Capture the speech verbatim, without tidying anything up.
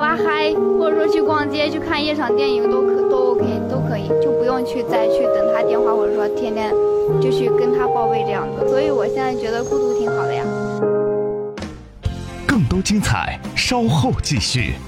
花嗨，或者说去逛街、去看夜场电影都可都 OK 都可以，就不用去再去等他电话，或者说天天就去跟他报备这样子。所以我现在觉得孤独挺好的呀。 更多精彩稍后继续。